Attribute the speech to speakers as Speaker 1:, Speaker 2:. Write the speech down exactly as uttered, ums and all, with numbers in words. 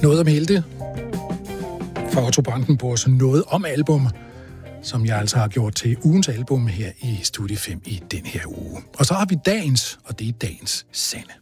Speaker 1: Noget om helte fra Otto Brandenburgs Noget om album, som jeg altså har gjort til ugens album her i Studie fem i den her uge. Og så har vi dagens, og det er dagens Sanne.